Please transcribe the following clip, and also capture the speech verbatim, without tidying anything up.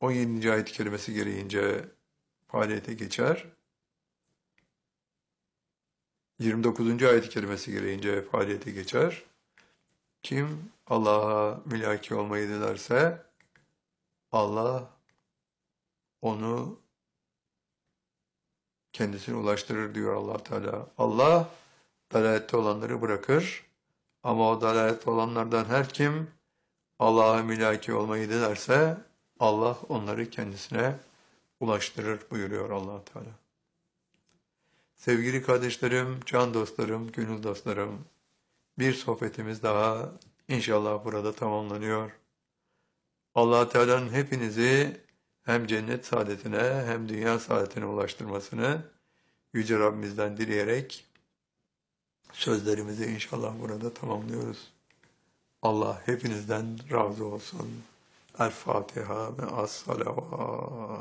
on yedinci ayet-i kerimesi gereğince faaliyete geçer. yirmi dokuzuncu ayet-i kerimesi gereğince faaliyete geçer. Kim Allah'a mülaki olmayı dilerse Allah onu kendisine ulaştırır diyor Allah Teala. Allah dalalette olanları bırakır ama o dalalette olanlardan her kim Allah'a mülaki olmayı dilerse Allah onları kendisine ulaştırır buyuruyor Allah Teala. Sevgili kardeşlerim, can dostlarım, gönül dostlarım, bir sohbetimiz daha inşallah burada tamamlanıyor. Allah Teala'nın hepinizi hem cennet saadetine hem dünya saadetine ulaştırmasını Yüce Rabbimizden dileyerek sözlerimizi inşallah burada tamamlıyoruz. Allah hepinizden razı olsun. El Fatiha ve Es-Salavat.